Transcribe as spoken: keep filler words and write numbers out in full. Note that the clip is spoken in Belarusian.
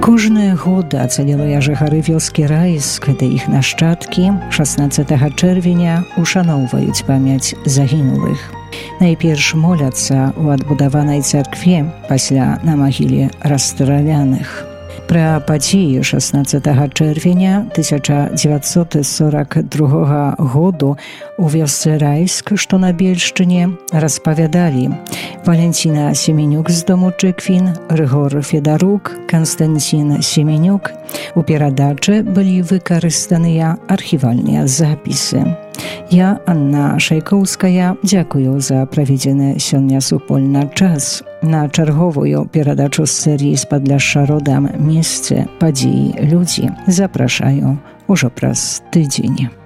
Кожны год ацалелыя жыхары вёскі Райск ды іх нашчадкі шаснаццатага чэрвеня ушаноўваюць памяць загінулых. Найперш моляцца ў адбудаванай царкве, пасля на магіле расстраляных. Пра падзеі шаснаццатага чэрвеня тысяча дзевяцьсот сорок другога году у вёсцы Райск, што на Бельшчыне, распавядалі Валентина Семенюк з дому Чыквін, Рыгор Федарук, Канстанцін Семенюк. У перадачы былі выкарыстаныя архівальныя запісы. Я, Анна Шайкоўская, дзякую за праведзены сёння супольна час. На чарговую перадачу з серыі з Падляшша родам месцы, падзеі, людзі запрашаю ўжо праз тыдзень.